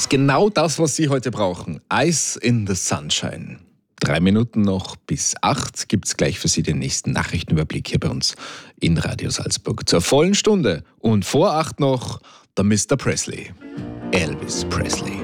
ist genau das, was Sie heute brauchen. Ice in the Sunshine. 3 Minuten noch bis 8 gibt es gleich für Sie den nächsten Nachrichtenüberblick hier bei uns in Radio Salzburg zur vollen Stunde. Und vor 8 noch der Mr. Presley, Elvis Presley.